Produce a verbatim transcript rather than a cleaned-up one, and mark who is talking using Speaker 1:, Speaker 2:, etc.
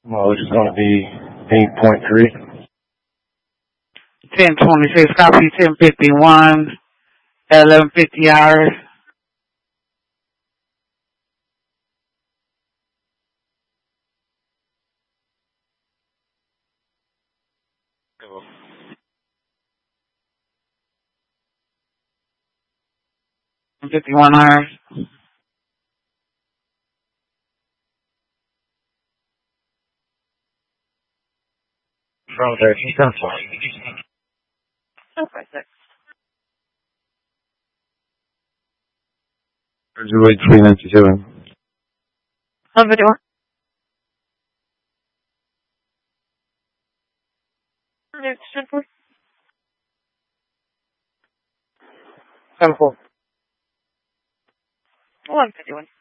Speaker 1: Well, it's going to be eight point three.
Speaker 2: ten twenty-six, copy ten fifty-one, eleven fifty hours. fifty-one hours.
Speaker 1: From thirteen Central.
Speaker 2: Okay, six.
Speaker 1: Graduate three ninety-seven.
Speaker 2: eleven fifty-one. seven four. eleven fifty-one.